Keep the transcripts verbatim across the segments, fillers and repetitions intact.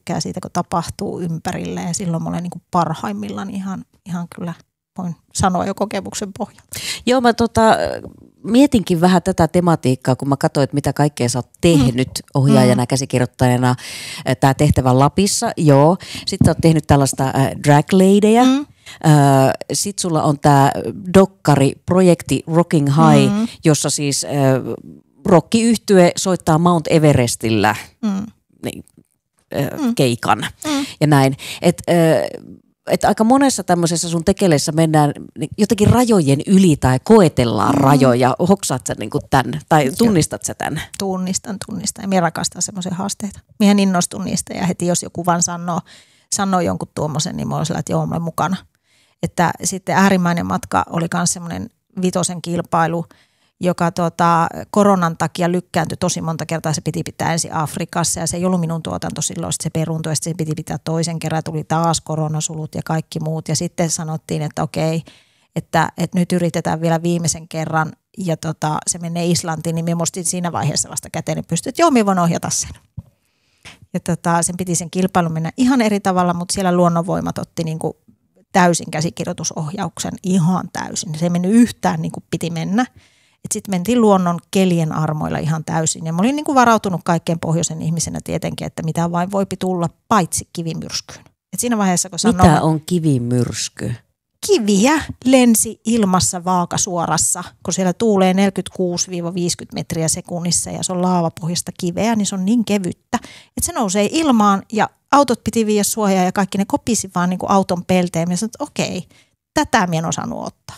tykkää siitä, kun tapahtuu ympärille ja silloin mä olen niin kuin parhaimmillaan ihan, ihan kyllä voin sanoa jo kokemuksen pohjalta. Joo, mä tota, mietinkin vähän tätä tematiikkaa, kun mä katsoin, että mitä kaikkea sä oot tehnyt mm. ohjaajana, mm. käsikirjoittajana. Tää tehtävä Lapissa, joo. Sitten sä oot tehnyt tällaista äh, drag ladyä. Mm. Äh, sitten sulla on tää dokkari-projekti Rocking High, mm. jossa siis äh, rock-yhtye soittaa Mount Everestillä mm. niin, äh, mm. keikan mm. ja näin. Et, äh, Että aika monessa tämmöisessä sun tekeleessä mennään jotenkin rajojen yli tai koetellaan mm. rajoja. Hoksaat sä niin kuin tämän tai tunnistat sä tämän? Tunnistan, tunnistan. Ja minä rakastan semmoisia haasteita. Minä innostun niistä ja heti jos joku vaan sanoo, sanoo jonkun tuommoisen, niin mä olen sillä, että joo, mä olen mukana. Että sitten äärimmäinen matka oli myös semmoinen vitosen kilpailu, joka tota, koronan takia lykkääntyi tosi monta kertaa. Se piti pitää ensin Afrikassa ja se ei ollut minun tuotanto silloin. Sitten se peruuntui ja se piti pitää toisen kerran. Tuli taas koronasulut ja kaikki muut. Ja sitten sanottiin, että okei, että, että nyt yritetään vielä viimeisen kerran. Ja tota, se menee Islantiin, niin minä muistin siinä vaiheessa vasta käteen pystyä, että joo, minä voin ohjata sen. Ja tota, sen piti sen kilpailun mennä ihan eri tavalla, mutta siellä luonnonvoimat otti niin kuin täysin käsikirjoitusohjauksen, ihan täysin. Se ei mennyt yhtään niin kuin piti mennä. Sitten mentiin luonnon kelien armoilla ihan täysin. Ja mä olin niin kuin varautunut kaikkeen pohjoisen ihmisenä tietenkin, että mitä vain voipi tulla paitsi kivimyrskyyn. Et siinä vaiheessa, kun mitä sanoo, on kivimyrsky? Kiviä lensi ilmassa vaakasuorassa, kun siellä tuulee neljäkymmentäkuusi viisikymmentä metriä sekunnissa ja se on laavapohjasta kiveä, niin se on niin kevyttä, että se nousee ilmaan ja autot piti viedä suojaa ja kaikki ne kopisi vaan niin kuin auton pelteen. Ja sanoin, että okei, tätä minä en osannut ottaa.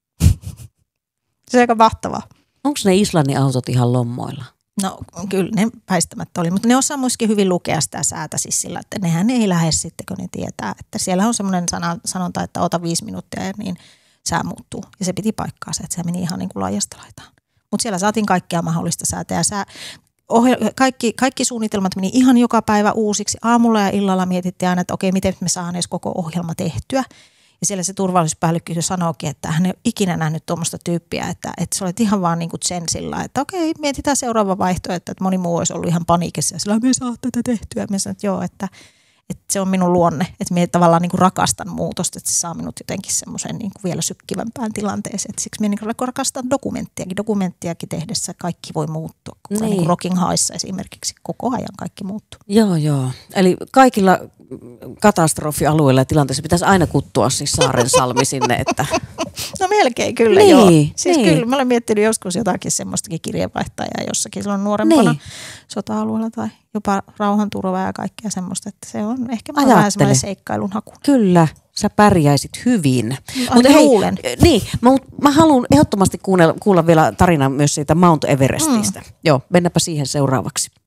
Se on aika mahtavaa. Onko ne Islannin autot ihan lommoilla? No kyllä ne väistämättä oli, mutta ne osaa myöskin hyvin lukea sitä säätä siis sillä, että nehän ei lähde sitten, kun ne tietää. Että siellä on semmoinen sana, sanonta, että ota viisi minuuttia ja niin sää muuttuu. Ja se piti paikkaansa, että se meni ihan niin kuin laajasta laitaan. Mutta siellä saatiin kaikkea mahdollista säätä ja sää, ohje- kaikki, kaikki suunnitelmat meni ihan joka päivä uusiksi. Aamulla ja illalla mietittiin aina, että okei, miten me saadaan edes koko ohjelma tehtyä. Ja siellä se turvallisuuspäällikkö sanookin, että hän ei ole ikinä nähnyt tuommoista tyyppiä, että, että sä olet ihan vaan niin kuin sen sillä, että okei, mietitään seuraava vaihtoehto, että moni muu olisi ollut ihan paniikissa ja sillä me saa tätä tehtyä. Mä sanoin, että joo, että, että se on minun luonne, että minä tavallaan niin kuin rakastan muutosta, että se saa minut jotenkin semmoisen niin kuin vielä sykkivämpään tilanteeseen. Että siksi minä niin kuin rakastan dokumenttiakin. Dokumenttiakin tehdessä kaikki voi muuttua. Niin. Niin kuin Rocking Highissa esimerkiksi koko ajan kaikki muuttuu. Joo, joo. Eli kaikilla katastrofialueilla ja tilanteissa pitäisi aina kuttua siis Saarensalmi sinne, että no melkein kyllä niin, joo. Siis niin. kyllä mä olen miettinyt joskus jotakin semmoistakin kirjeenvaihtajaa jossakin silloin nuorempana niin. Sota-alueella tai jopa rauhanturvaa ja kaikkea semmoista, että se on ehkä vähän semmoinen seikkailun haku. Kyllä, sä pärjäisit hyvin. Mutta hei, luulen. Niin, mä, mä haluan ehdottomasti kuulla, kuulla vielä tarinan myös siitä Mount Everestistä. Mm. Joo, mennäpä siihen seuraavaksi.